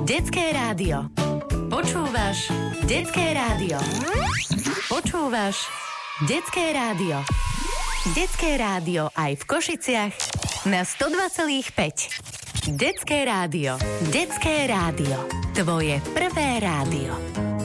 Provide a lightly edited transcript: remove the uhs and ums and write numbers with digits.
Detské rádio. Počúvaš Detské rádio. Počúvaš Detské rádio. Detské rádio aj v Košiciach na 102,5. Detské rádio. Detské rádio. Tvoje prvé rádio.